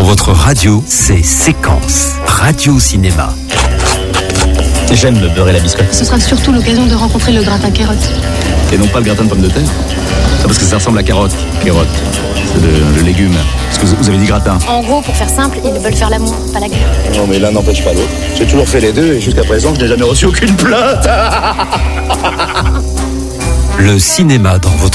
votre radio, c'est Séquence. Radio Cinéma. J'aime le beurre et la biscotte. Ce sera surtout l'occasion de rencontrer le gratin carotte. Et non pas le gratin de pommes de terre. Parce que ça ressemble à carotte. Carotte, c'est le légume. Parce que vous avez dit gratin. En gros, pour faire simple, ils veulent faire l'amour, pas la guerre. Non mais l'un n'empêche pas l'autre. J'ai toujours fait les deux et jusqu'à présent, je n'ai jamais reçu aucune plainte. Le cinéma dans votre